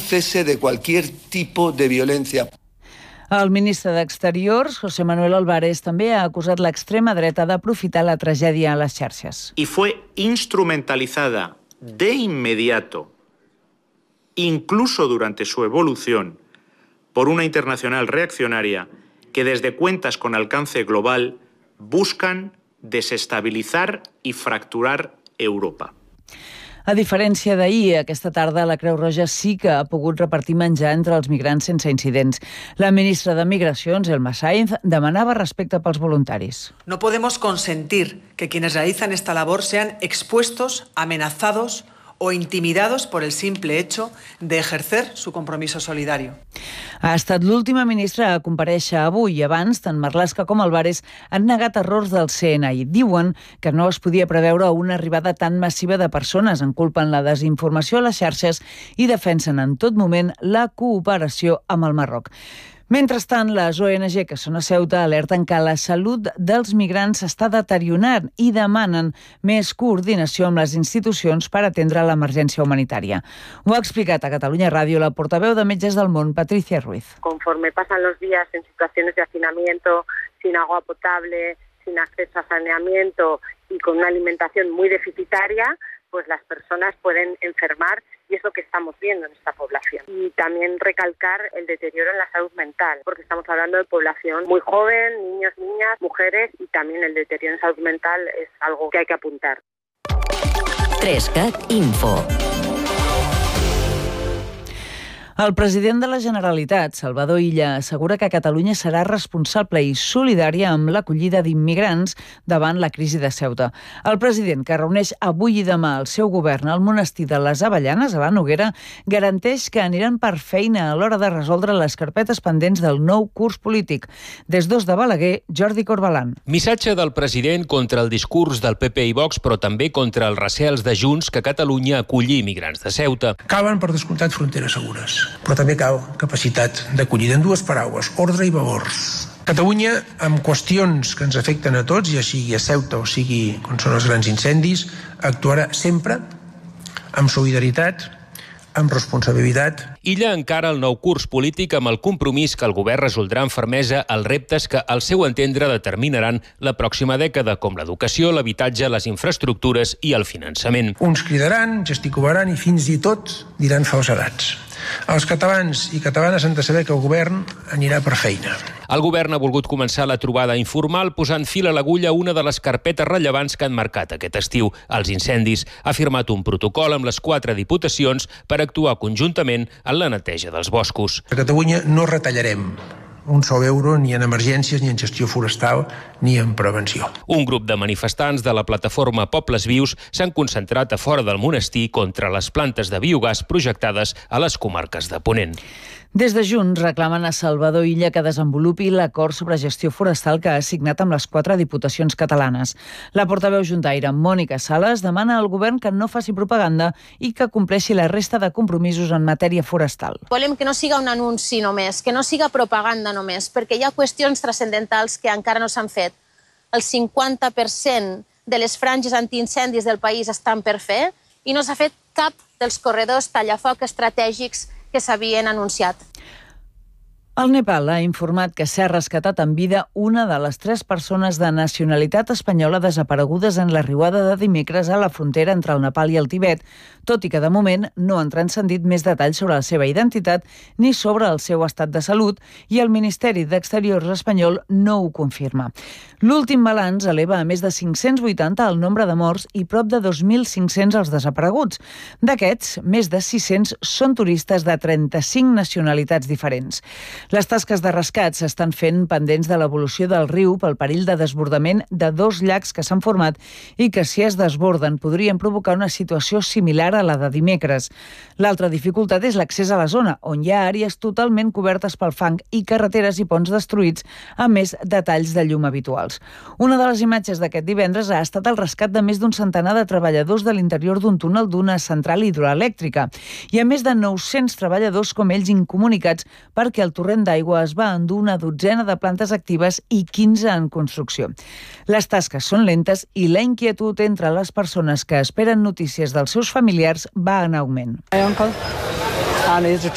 cese de cualquier tipo de violencia. El ministre d'Exteriors, José Manuel Álvarez, també ha acusat l'extrema dreta d'aprofitar la tragèdia a les xarxes. Y fue instrumentalizada de inmediato, incluso durante su evolución, por una internacional reaccionaria que desde cuentas con alcance global buscan desestabilizar y fracturar Europa. A diferència d'ahir, aquesta tarda la Creu Roja sí que ha pogut repartir menjar entre els migrants sense incidents. La ministra de Migracions, Elma Sainz, demanava respecte pels voluntaris. No podemos consentir que quienes realizan esta labor sean expuestos, amenazados o intimidados por el simple hecho de ejercer su compromiso solidario. Ha estat l'última ministra a comparèixer avui i abans, tant Marlaska com Álvarez han negat errors del CNI. Diuen que no es podia preveure una arribada tan massiva de persones, en culpen la desinformació a les xarxes i defensen en tot moment la cooperació amb el Marroc. Mentrestant, les ONG que són a Ceuta alerten que la salut dels migrants s'està deteriorant i demanen més coordinació amb les institucions per atendre l'emergència humanitària. Ho ha explicat a Catalunya Ràdio la portaveu de Metges del Món, Patricia Ruiz. Conforme pasan los días en situaciones de hacinamiento, sin agua potable, sin acceso a saneamiento y con una alimentación muy deficitaria, pues las personas pueden enfermar y es lo que estamos viendo en esta población. Y también recalcar el deterioro en la salud mental, porque estamos hablando de población muy joven, niños, niñas, mujeres, y también el deterioro en salud mental es algo que hay que apuntar. 3CAT Info. El president de la Generalitat, Salvador Illa, assegura que Catalunya serà responsable i solidària amb l'acollida d'immigrants davant la crisi de Ceuta. El president, que reuneix avui i demà el seu govern al monestir de les Avellanes, a la Noguera, garanteix que aniran per feina a l'hora de resoldre les carpetes pendents del nou curs polític. Des d'Os de Balaguer, Jordi Corbalan. Missatge del president contra el discurs del PP i Vox, però també contra els recels de Junts que Catalunya aculli immigrants de Ceuta. Calen, per descomptat, fronteres segures, però també cal capacitat d'acollida. En dues paraules, ordre i valors. Catalunya, amb qüestions que ens afecten a tots, ja sigui a Ceuta o sigui on són els grans incendis, actuarà sempre amb solidaritat, amb responsabilitat. Illa encara el nou curs polític amb el compromís que el govern resoldrà amb fermesa els reptes que, al seu entendre, determinaran la pròxima dècada, com l'educació, l'habitatge, les infraestructures i el finançament. Uns cridaran, gesticularan i fins i tot diran falsedats. Els catalans i catalanes han de saber que el govern anirà per feina. El govern ha volgut començar la trobada informal posant fil a l'agulla a una de les carpetes rellevants que han marcat aquest estiu, els incendis. Ha firmat un protocol amb les 4 diputacions per actuar conjuntament en la neteja dels boscos. A Catalunya no retallarem un sol euro ni en emergències, ni en gestió forestal, ni en prevenció. Un grup de manifestants de la plataforma Pobles Vius s'han concentrat a fora del monestir contra les plantes de biogàs projectades a les comarques de Ponent. Des de Junts reclamen a Salvador Illa que desenvolupi l'acord sobre gestió forestal que ha signat amb les 4 diputacions catalanes. La portaveu juntaire, Mònica Sales, demana al govern que no faci propaganda i que compleixi la resta de compromisos en matèria forestal. Volem que no siga un anunci només, que no siga propaganda només, perquè hi ha qüestions transcendentals que encara no s'han fet. El 50% de les franges antiincendis del país estan per fer i no s'ha fet cap dels corredors tallafoc estratègics que s'havien anunciat. El Nepal ha informat que s'ha rescatat en vida una de les 3 persones de nacionalitat espanyola desaparegudes en la riuada de dimecres a la frontera entre el Nepal i el Tibet, tot i que de moment no han transcendit més detalls sobre la seva identitat ni sobre el seu estat de salut i el Ministeri d'Exteriors espanyol no ho confirma. L'últim balanç eleva a més de 580 el nombre de morts i prop de 2.500 els desapareguts. D'aquests, més de 600 són turistes de 35 nacionalitats diferents. Les tasques de rescat s'estan fent pendents de l'evolució del riu pel perill de desbordament de 2 llacs que s'han format i que, si es desborden, podrien provocar una situació similar a la de dimecres. L'altra dificultat és l'accés a la zona, on hi ha àrees totalment cobertes pel fang i carreteres i ponts destruïts, a més de talls de llum habituals. Una de les imatges d'aquest divendres ha estat el rescat de més d'un centenar de treballadors de l'interior d'un túnel d'una central hidroelèctrica. Hi ha més de 900 treballadors com ells incomunicats perquè el torrent d'aigua es va endur una dotzena de plantes actives i 15 en construcció. Les tasques són lentes i la inquietud entre les persones que esperen notícies dels seus familiars va en augment.